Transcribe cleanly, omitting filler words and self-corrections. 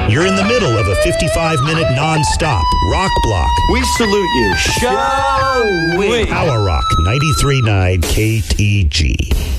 You're in the middle of a 55-minute non-stop rock block. We salute you. Shall we? Power Rock 93.9 KTG.